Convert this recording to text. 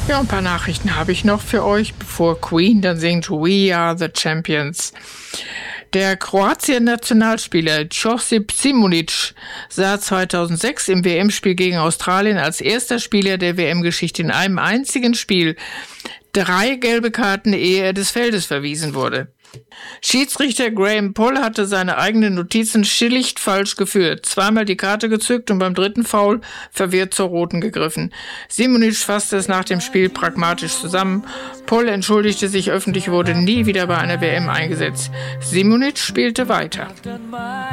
Ja, ein paar Nachrichten habe ich noch für euch, bevor Queen dann singt We Are the Champions. Der Kroatien-Nationalspieler Josip Šimunić sah 2006 im WM-Spiel gegen Australien als erster Spieler der WM-Geschichte in einem einzigen Spiel 3 gelbe Karten, ehe er des Feldes verwiesen wurde. Schiedsrichter Graham Poll hatte seine eigenen Notizen schlicht falsch geführt, zweimal die Karte gezückt und beim 3. Foul verwirrt zur roten gegriffen. Šimunić fasste es nach dem Spiel pragmatisch zusammen. Poll entschuldigte sich öffentlich, wurde nie wieder bei einer WM eingesetzt. Šimunić spielte weiter.